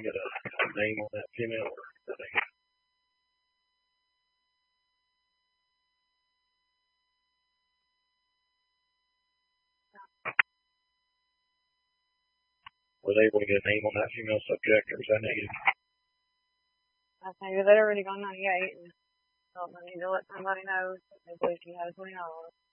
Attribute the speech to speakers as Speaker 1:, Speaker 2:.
Speaker 1: Get a name on that female or was able to get a name on that female subject, or is that negative?
Speaker 2: I think they'd already gone 98, and I need to let somebody know. They believe she had $20.